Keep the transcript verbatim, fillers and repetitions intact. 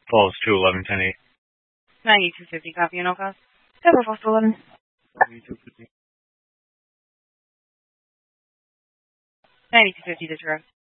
Falls two eleven ten eight. ninety-two fifty, copy and all costs. Denver Falls two eleven. ninety-two fifty. ninety-two fifty to direct.